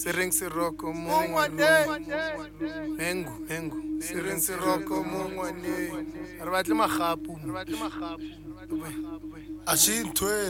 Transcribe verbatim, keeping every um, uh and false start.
Sereng seroko mongwane. Mengu, mengu. Sereng seroko mongwane. Re batle magapu. A se ntho